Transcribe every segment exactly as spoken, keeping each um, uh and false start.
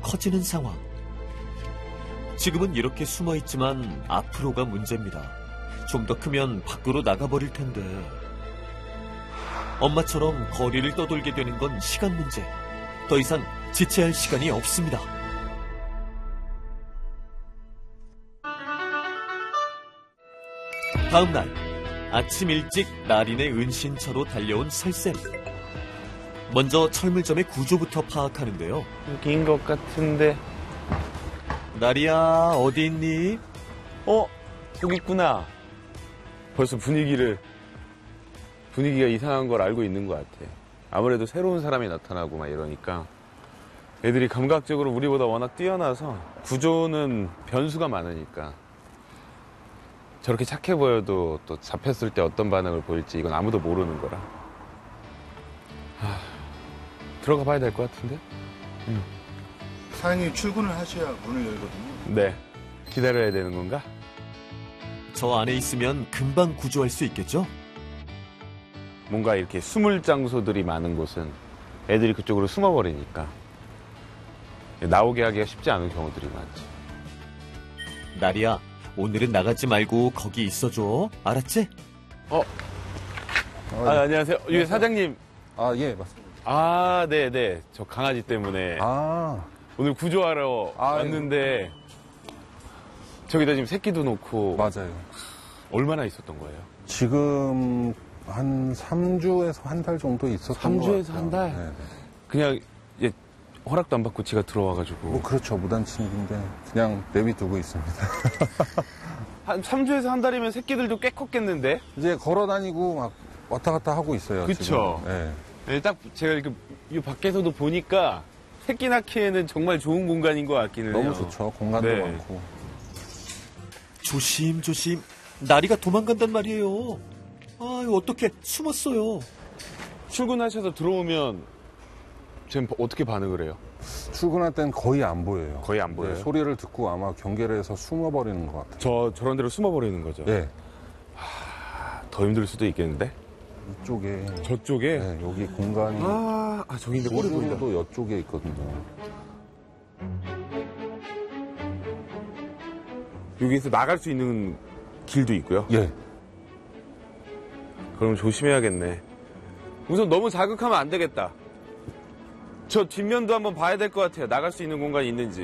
점점 커지는 상황. 지금은 이렇게 숨어 있지만 앞으로가 문제입니다. 좀 더 크면 밖으로 나가버릴 텐데. 엄마처럼 거리를 떠돌게 되는 건 시간 문제. 더 이상 지체할 시간이 없습니다. 다음 날 아침 일찍 나린의 은신처로 달려온 설쌤. 먼저 철물점의 구조부터 파악하는데요. 여기인 것 같은데. 나리야, 어디 있니? 어? 여기 있구나. 벌써 분위기를, 분위기가 이상한 걸 알고 있는 것 같아. 아무래도 새로운 사람이 나타나고 막 이러니까 애들이 감각적으로 우리보다 워낙 뛰어나서 구조는 변수가 많으니까 저렇게 착해 보여도 또 잡혔을 때 어떤 반응을 보일지 이건 아무도 모르는 거라. 하, 들어가 봐야 될 것 같은데? 응. 사장님 출근을 하셔야 문을 열거든요. 네. 기다려야 되는 건가? 저 안에 있으면 금방 구조할 수 있겠죠? 뭔가 이렇게 숨을 장소들이 많은 곳은 애들이 그쪽으로 숨어버리니까 나오게 하기가 쉽지 않은 경우들이 많지. 나리야, 오늘은 나가지 말고 거기 있어줘. 알았지? 어? 아, 아 안녕하세요. 예, 사장님. 아, 예, 맞습니다. 아, 네네. 저 강아지 때문에 아. 오늘 구조하러 아, 왔는데 저기다 지금 새끼도 놓고. 맞아요. 얼마나 있었던 거예요? 지금 한 삼 주에서 한 달 정도 있었던 것 같아요. 삼 주에서 한 달? 네네. 그냥 예, 허락도 안 받고 지가 들어와가지고. 뭐 그렇죠. 무단침입인데 그냥 내비두고 있습니다. 한 삼 주에서 한 달이면 새끼들도 꽤 컸겠는데? 이제 걸어다니고 막 왔다 갔다 하고 있어요. 그쵸? 네. 네, 딱 제가 이렇게 이 밖에서도 보니까 새끼 낳기에는 정말 좋은 공간인 것 같기는 해요. 너무 좋죠. 공간도 네. 많고. 조심조심. 나리가 도망간단 말이에요. 아유, 어떻게 숨었어요. 출근하셔서 들어오면 지금 어떻게 반응을 해요? 출근할 땐 거의 안 보여요. 거의 안 보여요? 네, 소리를 듣고 아마 경계를 해서 숨어버리는 것 같아요. 저, 저런 데로 숨어버리는 거죠? 네. 하, 더 힘들 수도 있겠는데? 이쪽에. 저쪽에? 네, 여기 공간이. 아, 아 저기 있는데 꼬리 보인다. 도 이쪽에 있거든요. 여기서 나갈 수 있는 길도 있고요? 예. 그럼 조심해야겠네. 우선 너무 자극하면 안 되겠다. 저 뒷면도 한번 봐야 될 것 같아요. 나갈 수 있는 공간이 있는지.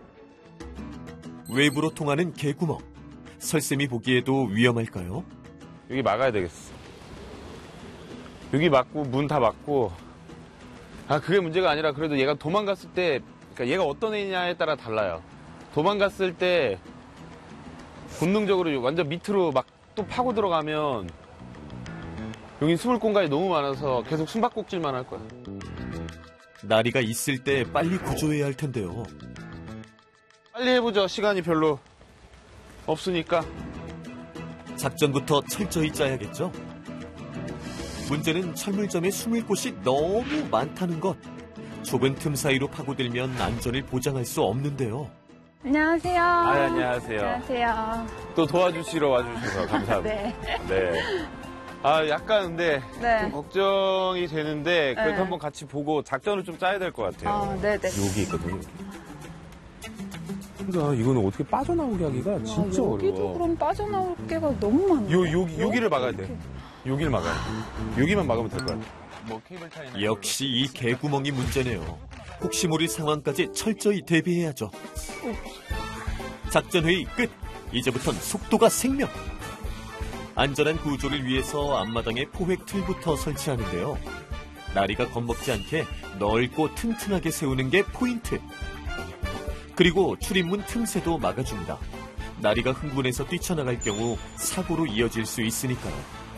외부로 통하는 개구멍. 설쌤이 보기에도 위험할까요? 여기 막아야 되겠어. 여기 막고 문 다 막고. 아 그게 문제가 아니라 그래도 얘가 도망갔을 때 그러니까 얘가 어떤 애냐에 따라 달라요. 도망갔을 때 본능적으로 완전 밑으로 막 또 파고 들어가면 여기 숨을 공간이 너무 많아서 계속 숨바꼭질만 할 거야. 나리가 있을 때 빨리 구조해야 할 텐데요. 빨리 해보죠. 시간이 별로 없으니까. 작전부터 철저히 짜야겠죠? 문제는 철물점에 숨을 곳이 너무 많다는 것. 좁은 틈 사이로 파고들면 안전을 보장할 수 없는데요. 안녕하세요. 아, 안녕하세요. 안녕하세요. 또 도와주시러 와주셔서 감사합니다. 네. 네. 아, 약간 근데 네. 좀 걱정이 되는데 그래도 네. 한번 같이 보고 작전을 좀 짜야 될 것 같아요. 아, 네네. 여기 있거든요. 그러니까 이거는 어떻게 빠져나오게 하기가 진짜 아, 어려워. 여기도 그럼 빠져나올 게가 너무 많아요. 요, 요, 여기를 막아야 돼. 여기를 막아야 돼. 여기만 막으면 될 것 같아. 뭐 케이블 타이나 역시 이 개구멍이 문제네요. 혹시 모를 상황까지 철저히 대비해야죠. 작전회의 끝! 이제부턴 속도가 생명! 안전한 구조를 위해서 앞마당에 포획 틀부터 설치하는데요. 나리가 겁먹지 않게 넓고 튼튼하게 세우는 게 포인트. 그리고 출입문 틈새도 막아줍니다. 나리가 흥분해서 뛰쳐나갈 경우 사고로 이어질 수 있으니까요.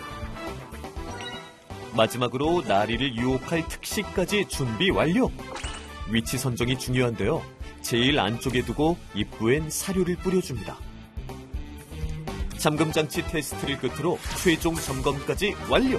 마지막으로 나리를 유혹할 특식까지 준비 완료! 위치 선정이 중요한데요. 제일 안쪽에 두고 입구엔 사료를 뿌려줍니다. 잠금장치 테스트를 끝으로 최종 점검까지 완료!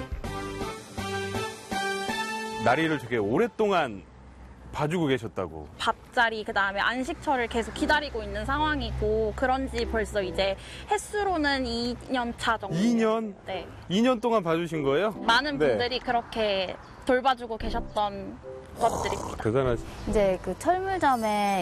나리를 되게 오랫동안 봐주고 계셨다고. 밥자리, 그 다음에 안식처를 계속 기다리고 있는 상황이고, 그런지 벌써 이제 횟수로는 이 년 차 정도. 이 년? 네. 이 년 동안 봐주신 거예요? 많은 네. 분들이 그렇게 돌봐주고 계셨던 것들입니다. 대단하시. 이제 그 철물점에